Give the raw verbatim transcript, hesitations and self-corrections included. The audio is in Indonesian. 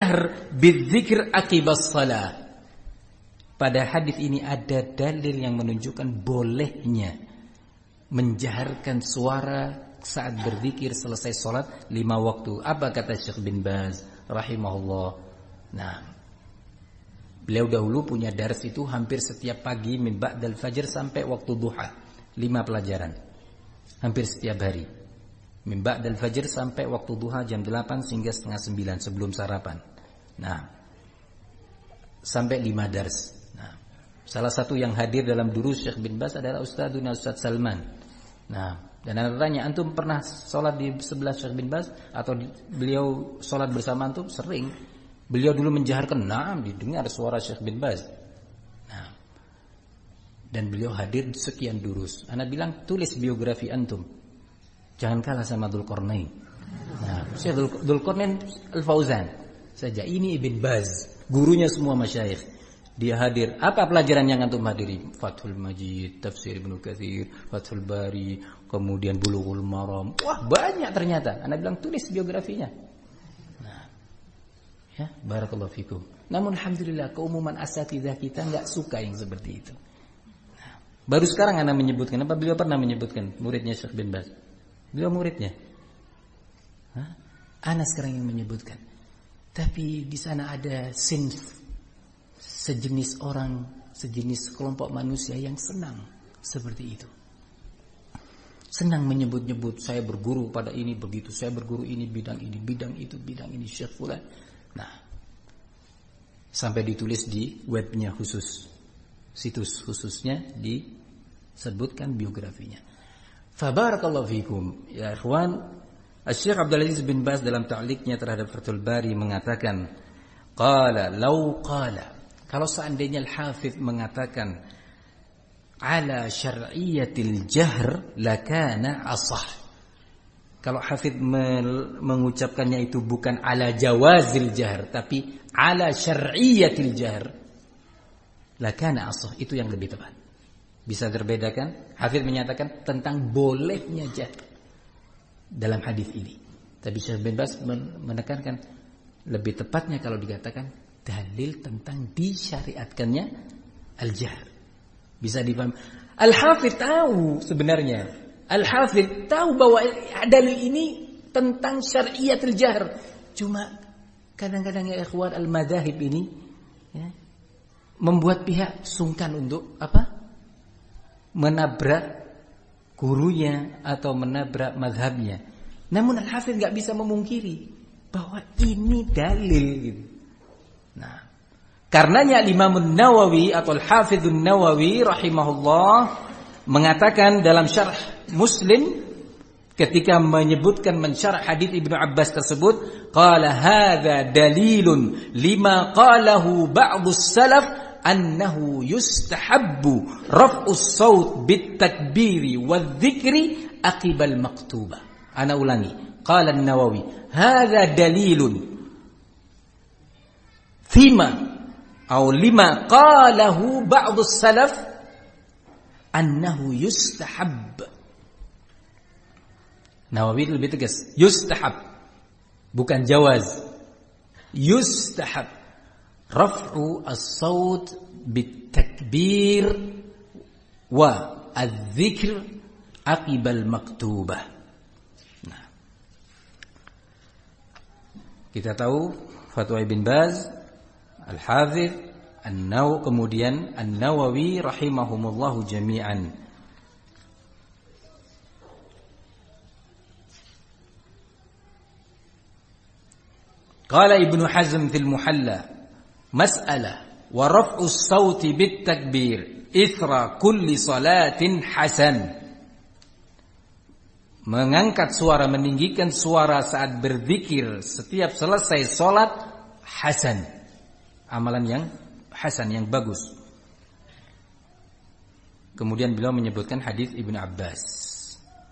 al-jahr bidzikr aqibas shalah. Pada hadis ini ada dalil yang menunjukkan bolehnya menjaharkan suara saat berzikir selesai sholat lima waktu. Apa kata Syekh bin Baz rahimahullah? Nah, beliau dahulu punya dars itu hampir setiap pagi min ba'dal fajr sampai waktu duha, lima pelajaran hampir setiap hari. Min ba'dal fajr sampai waktu duha jam delapan hingga setengah sembilan sebelum sarapan. Nah, sampai lima dars. Nah, salah satu yang hadir dalam durus Syekh bin Baz adalah Ustadzuna Ustadz Salman. Nah, dan anda tanya, antum pernah sholat di sebelah Syekh bin Baz atau di, beliau sholat bersama antum? Sering. Beliau dulu menjaharkan, nah, didengar suara Syekh bin Baz. Nah, dan beliau hadir sekian durus. Anda bilang tulis biografi antum. Jangan kalah sama Dzulqarnain. Nah, Syekh Dzulqarnain Al-Fauzan saja. Ini Ibn Baz, gurunya semua masyayikh. Dia hadir. Apa pelajaran yang antum hadiri? Fathul Majid, Tafsir Ibnu Katsir, Fathul Bari, kemudian Bulughul Maram. Wah, banyak ternyata. Anda bilang tulis biografinya. Nah, ya, barakallahu fikum. Namun alhamdulillah keumuman asatidzah kita enggak suka yang seperti itu. Nah, baru sekarang Anda menyebutkan, apa beliau pernah menyebutkan muridnya Syekh bin Baz? Beliau muridnya. Hah? Ana sekarang yang menyebutkan. Tapi di sana ada sinf, sejenis orang, sejenis kelompok manusia yang senang seperti itu. Senang menyebut-nyebut, saya berguru pada ini begitu, saya berguru ini bidang ini, bidang itu, bidang ini, Syekh fulan. Nah, sampai ditulis di webnya khusus, situs khususnya disebutkan biografinya. Fabarakallahu fikum. Ya ikhwan, Syekh Abdul Aziz bin Baz dalam ta'liqnya terhadap Fathul Bari mengatakan, qala law qala, kalau seandainya Al-Hafidz mengatakan ala syar'iyyatil jahr lakana asah. Kalau Hafidz mengucapkannya itu bukan ala jawazil jahr tapi ala syar'iyyatil jahr lakana asah, itu yang lebih tepat. Bisa terbedakan? Hafidz menyatakan tentang bolehnya jahr dalam hadis ini. Tapi Syekh bin Baz menekankan lebih tepatnya kalau dikatakan dalil tentang disyariatkannya al-jahr. Bisa dipahami. Al-Hafidz tahu sebenarnya. Al-Hafidz tahu bahwa dalil ini tentang syar'iyatul jahr. Cuma kadang-kadang ya ikhwan al-madzahib ini ya, membuat pihak sungkan untuk apa? Menabrak gurunya atau menabrak mazhabnya. Namun Al-Hafidz enggak bisa memungkiri bahwa ini dalil gitu. Nah, karenanya Imam Nawawi atau Al-Hafidz Nawawi rahimahullah mengatakan dalam syarh Muslim ketika menyebutkan mensyarah hadis Ibnu Abbas tersebut, qala hadza dalilun lima qalahu ba'dus salaf annahu yustahabbu raf'us saut bit takbiri wadh-dhikri aqibal maktubah. Ana ulangi. Qala An-Nawawi, hadza dalilun fima atau lima qalahu ba'dus salaf annahu yustahab. Nawawi lebih tegas, yustahab bukan jawaz. Yustahab raf'u as-saut bit-takbir wa adz-dzikr aqibal maktubah. Nah, kita tahu fatwa Ibn Baz, Al-Hafidz, An-Nawawi, kemudian An-Nawawi rahimahumullahu jami'an. Qala Ibnu Hazm fil Muhalla, mas'alah wa raf'u as-sauti bit-takbir ithra kulli salatin hasan. Mengangkat suara, meninggikan suara saat berzikir setiap selesai salat hasan. Amalan yang hasan, yang bagus. Kemudian beliau menyebutkan hadis Ibnu Abbas.